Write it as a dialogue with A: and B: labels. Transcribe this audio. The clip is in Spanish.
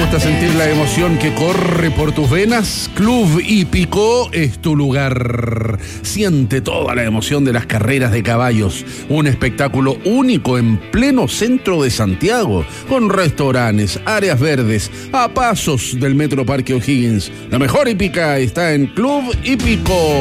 A: gusta sentir la emoción que corre por tus venas? Club Hípico es tu lugar. Siente toda la emoción de las carreras de caballos. Un espectáculo único en pleno centro de Santiago, con restaurantes, áreas verdes, a pasos del Metro Parque O'Higgins. La mejor hípica está en Club Hípico.